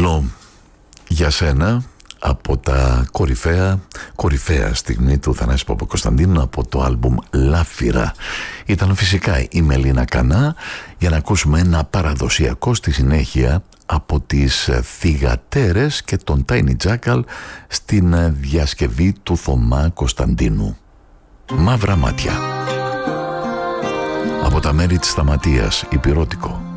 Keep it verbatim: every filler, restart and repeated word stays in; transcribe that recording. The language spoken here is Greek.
Θέλω για σένα από τα κορυφαία, κορυφαία στιγμή του Θανάση Παπακοσταντίνου, από το άλμπουμ Λάφυρα. Ήταν φυσικά η Μελίνα Κανά, για να ακούσουμε ένα παραδοσιακό στη συνέχεια από τις Θυγατέρες και τον Tiny Jackal στην διασκευή του Θωμά Κωνσταντίνου. Μαύρα μάτια. Από τα μέρη της Σταματίας, υπηρώτικο.